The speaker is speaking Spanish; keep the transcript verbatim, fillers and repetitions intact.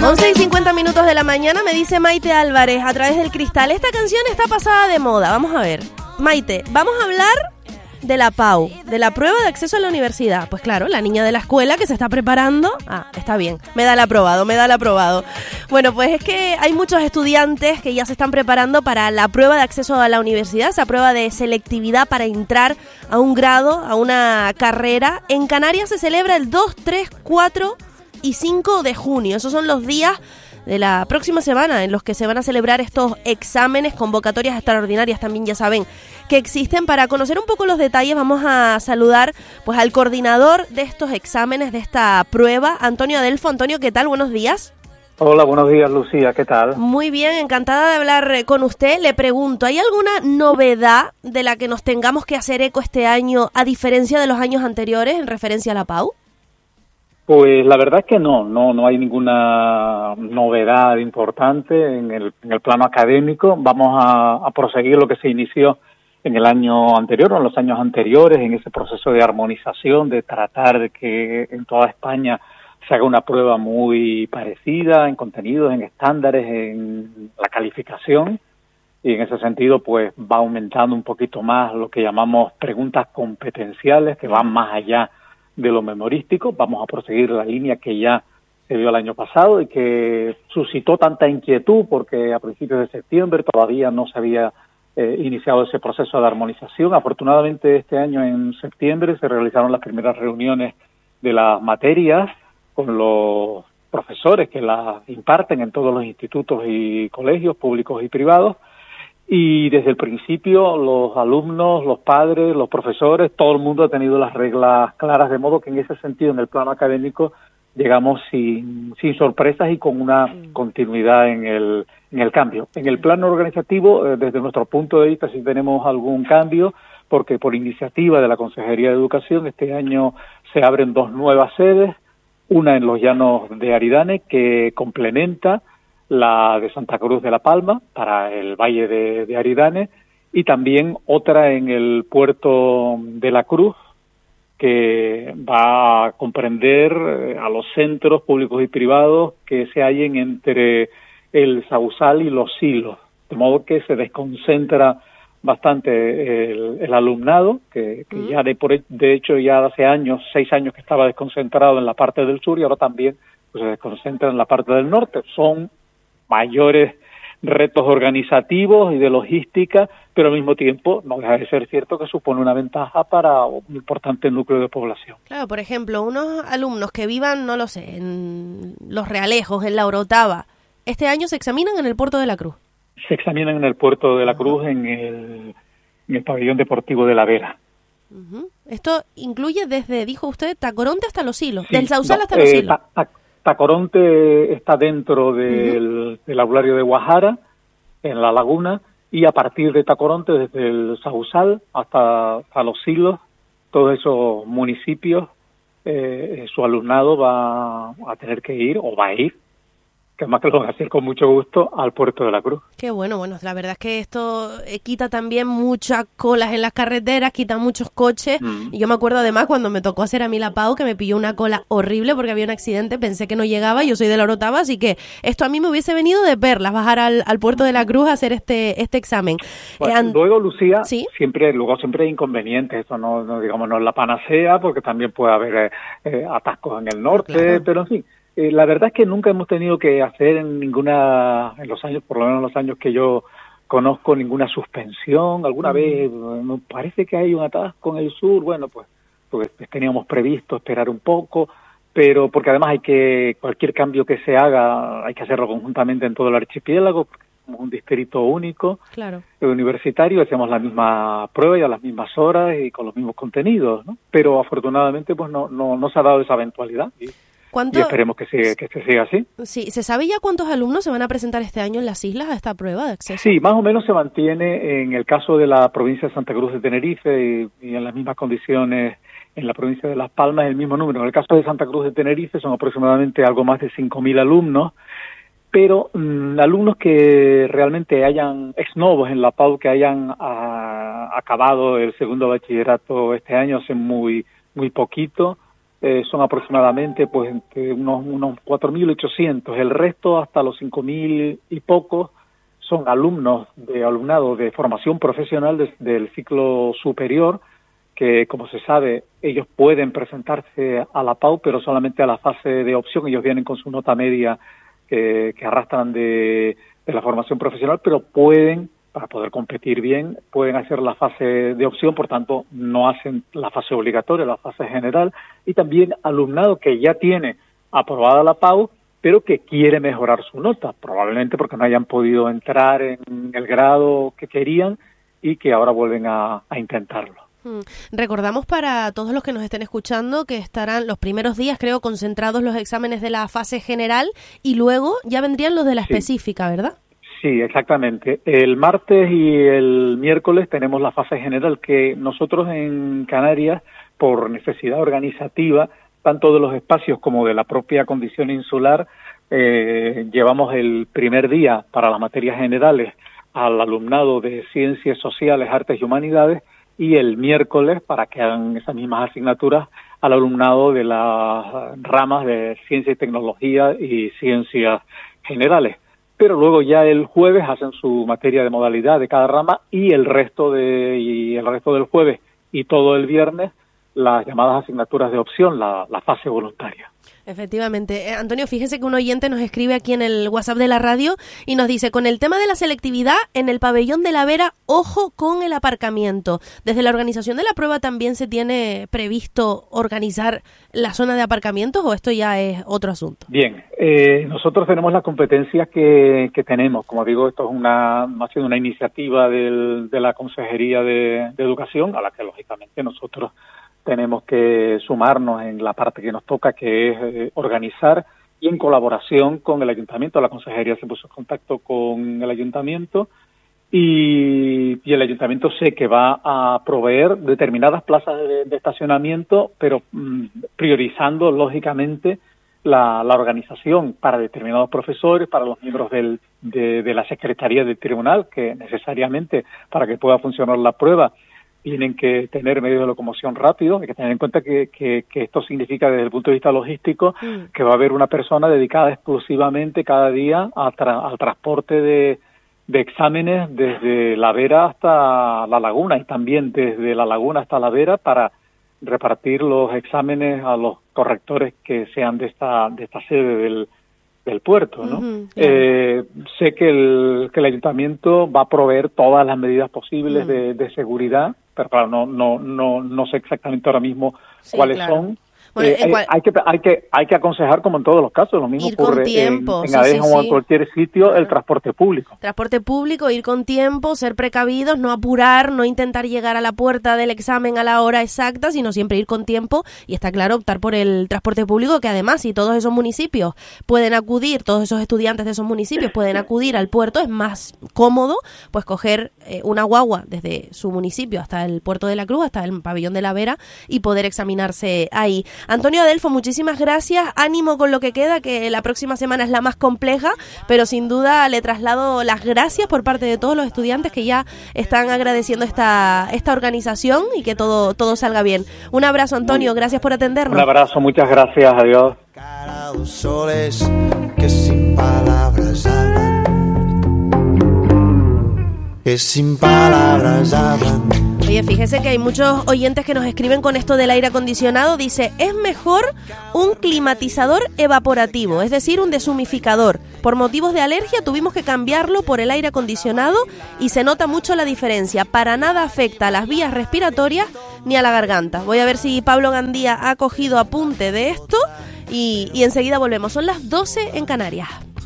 once y cincuenta minutos de la mañana, me dice Maite Álvarez a través del cristal. Esta canción está pasada de moda. Vamos a ver. Maite, vamos a hablar de la P A U, de la prueba de acceso a la universidad. Pues claro, la niña de la escuela que se está preparando. Ah, está bien, me da el aprobado, me da el aprobado. Bueno, pues es que hay muchos estudiantes que ya se están preparando para la prueba de acceso a la universidad, esa prueba de selectividad para entrar a un grado, a una carrera. En Canarias se celebra el dos, tres, cuatro y cinco de junio. Esos son los días de la próxima semana en los que se van a celebrar estos exámenes, convocatorias extraordinarias también, ya saben, que existen. Para conocer un poco los detalles vamos a saludar pues al coordinador de estos exámenes, de esta prueba, Antonio Adelfo. Antonio, ¿qué tal? Buenos días. Hola, buenos días, Lucía, ¿qué tal? Muy bien, encantada de hablar con usted. Le pregunto, ¿hay alguna novedad de la que nos tengamos que hacer eco este año a diferencia de los años anteriores en referencia a la P A U? Pues la verdad es que no, no, no hay ninguna novedad importante en el, en el plano académico. Vamos a, a proseguir lo que se inició en el año anterior o en los años anteriores, en ese proceso de armonización, de tratar de que en toda España se haga una prueba muy parecida en contenidos, en estándares, en la calificación. Y en ese sentido, pues va aumentando un poquito más lo que llamamos preguntas competenciales, que van más allá de lo memorístico. Vamos a proseguir la línea que ya se dio el año pasado y que suscitó tanta inquietud porque a principios de septiembre todavía no se había eh, iniciado ese proceso de armonización. Afortunadamente este año en septiembre se realizaron las primeras reuniones de las materias con los profesores que las imparten en todos los institutos y colegios públicos y privados. Y desde el principio los alumnos, los padres, los profesores, todo el mundo ha tenido las reglas claras, de modo que en ese sentido, en el plano académico, llegamos sin, sin sorpresas y con una continuidad en el, en el cambio. En el plano organizativo, eh, desde nuestro punto de vista, sí tenemos algún cambio, porque por iniciativa de la Consejería de Educación, este año se abren dos nuevas sedes, una en los Llanos de Aridane, que complementa la de Santa Cruz de la Palma, para el Valle de, de Aridane, y también otra en el puerto de la Cruz, que va a comprender a los centros públicos y privados que se hallen entre el Sausal y los Silos, de modo que se desconcentra bastante el, el alumnado, que, que mm. ya de, por, de hecho ya hace años, seis años que estaba desconcentrado en la parte del sur y ahora también pues, se desconcentra en la parte del norte. Son mayores retos organizativos y de logística, pero al mismo tiempo no deja de ser cierto que supone una ventaja para un importante núcleo de población. Claro, por ejemplo, unos alumnos que vivan, no lo sé, en Los Realejos, en La Orotava, este año se examinan en el Puerto de la Cruz. Se examinan en el Puerto de la Cruz, uh-huh. en, el, en el pabellón deportivo de La Vera. Uh-huh. Esto incluye desde, dijo usted, Tacoronte hasta Los Silos, sí, del Sausal no, hasta Los eh, Silos. Ta, ta, Tacoronte está dentro del, uh-huh. del aulario de Guajara, en la laguna, y a partir de Tacoronte, desde el Sausal hasta, hasta Los Silos, todos esos municipios, eh, su alumnado va a tener que ir, o va a ir, que además que lo van a hacer con mucho gusto, al Puerto de la Cruz. Qué bueno, bueno, la verdad es que esto eh, quita también muchas colas en las carreteras, quita muchos coches, mm. y yo me acuerdo además cuando me tocó hacer a mí la P A U, que me pilló una cola horrible porque había un accidente, pensé que no llegaba, yo soy de La Orotava, así que esto a mí me hubiese venido de perlas, bajar al, al Puerto de la Cruz a hacer este este examen. Bueno, eh, and... Luego, Lucía, ¿Sí? siempre luego siempre hay inconvenientes, eso no, no digamos no es la panacea, porque también puede haber eh, eh, atascos en el norte, claro. Pero en fin. Eh, la verdad es que nunca hemos tenido que hacer en ninguna, en los años, por lo menos en los años que yo conozco, ninguna suspensión. Alguna mm. vez me parece que hay un atasco en el sur, bueno, pues, pues teníamos previsto esperar un poco, pero porque además hay que, cualquier cambio que se haga, hay que hacerlo conjuntamente en todo el archipiélago, porque somos un distrito único, claro. universitario, hacemos la misma prueba y a las mismas horas y con los mismos contenidos, ¿no? Pero afortunadamente pues no, no, no se ha dado esa eventualidad. Y, ¿Cuánto? Y esperemos que siga, que se siga así. Sí, ¿se sabe ya cuántos alumnos se van a presentar este año en las islas a esta prueba de acceso? Sí, más o menos se mantiene en el caso de la provincia de Santa Cruz de Tenerife y, y en las mismas condiciones en la provincia de Las Palmas, el mismo número. En el caso de Santa Cruz de Tenerife son aproximadamente algo más de cinco mil alumnos, pero mmm, alumnos que realmente hayan ex novos en la P A U, que hayan a, acabado el segundo bachillerato este año, hace muy, muy poquito. eh, son aproximadamente pues entre unos, unos cuatro mil ochocientos. El resto, hasta los cinco mil y pocos, son alumnos de alumnado de formación profesional de, del ciclo superior, que, como se sabe, ellos pueden presentarse a la P A U, pero solamente a la fase de opción. Ellos vienen con su nota media que, que arrastran de, de la formación profesional, pero pueden, para poder competir bien, pueden hacer la fase de opción, por tanto, no hacen la fase obligatoria, la fase general. Y también alumnado que ya tiene aprobada la P A U, pero que quiere mejorar su nota, probablemente porque no hayan podido entrar en el grado que querían y que ahora vuelven a, a intentarlo. Recordamos para todos los que nos estén escuchando que estarán los primeros días, creo, concentrados los exámenes de la fase general y luego ya vendrían los de la sí. específica, ¿verdad? Sí, exactamente. El martes y el miércoles tenemos la fase general, que nosotros en Canarias, por necesidad organizativa, tanto de los espacios como de la propia condición insular, eh, llevamos el primer día para las materias generales al alumnado de Ciencias Sociales, Artes y Humanidades, y el miércoles, para que hagan esas mismas asignaturas, al alumnado de las ramas de Ciencia y Tecnología y Ciencias Generales. Pero luego ya el jueves hacen su materia de modalidad de cada rama y el resto de y el resto del jueves y todo el viernes las llamadas asignaturas de opción, la, la fase voluntaria. Efectivamente. Eh, Antonio, fíjese que un oyente nos escribe aquí en el WhatsApp de la radio y nos dice, con el tema de la selectividad, en el pabellón de la Vera, ojo con el aparcamiento. Desde la organización de la prueba también se tiene previsto organizar la zona de aparcamientos, ¿o esto ya es otro asunto? Bien, eh, nosotros tenemos las competencias que, que tenemos. Como digo, esto es una, ha sido una iniciativa del, de la Consejería de, de Educación, a la que lógicamente nosotros tenemos que sumarnos en la parte que nos toca, que es eh, organizar, y en colaboración con el Ayuntamiento. La Consejería se puso en contacto con el Ayuntamiento y, y el Ayuntamiento sé que va a proveer determinadas plazas de, de estacionamiento, pero mm, priorizando, lógicamente, la, la organización para determinados profesores, para los miembros del, de, de la Secretaría del Tribunal, que necesariamente, para que pueda funcionar la prueba, tienen que tener medios de locomoción rápidos. Hay que tener en cuenta que, que, que esto significa, desde el punto de vista logístico, mm. que va a haber una persona dedicada exclusivamente cada día a tra- al transporte de, de exámenes desde La Vera hasta La Laguna, y también desde La Laguna hasta La Vera, para repartir los exámenes a los correctores que sean de esta de esta sede del, del puerto, ¿no? Uh-huh, yeah. eh, sé que el, que el Ayuntamiento va a proveer todas las medidas posibles uh-huh. de, de seguridad, pero claro, no no no no sé exactamente ahora mismo sí, cuáles claro. son. Bueno, eh, cual... hay que hay que hay que aconsejar, como en todos los casos, lo mismo ir ocurre con tiempo, en, en sí, Adeje sí, o en sí. cualquier sitio, claro. el transporte público. Transporte público, ir con tiempo, ser precavidos, no apurar, no intentar llegar a la puerta del examen a la hora exacta, sino siempre ir con tiempo, y está claro, optar por el transporte público, que además, si todos esos municipios pueden acudir, todos esos estudiantes de esos municipios pueden acudir al puerto, es más cómodo pues coger eh, una guagua desde su municipio hasta el puerto de la Cruz, hasta el pabellón de la Vera, y poder examinarse ahí. Antonio Adelfo, muchísimas gracias, ánimo con lo que queda, que la próxima semana es la más compleja, pero sin duda le traslado las gracias por parte de todos los estudiantes que ya están agradeciendo esta esta organización, y que todo todo salga bien. Un abrazo, Antonio, gracias por atendernos. Un abrazo, muchas gracias, adiós. Soles que sin palabras hablan, que sin palabras hablan. Oye, fíjese que hay muchos oyentes que nos escriben con esto del aire acondicionado. Dice, es mejor un climatizador evaporativo, es decir, un deshumificador. Por motivos de alergia tuvimos que cambiarlo por el aire acondicionado y se nota mucho la diferencia. Para nada afecta a las vías respiratorias ni a la garganta. Voy a ver si Pablo Gandía ha cogido apunte de esto y, y enseguida volvemos. Son las doce en Canarias.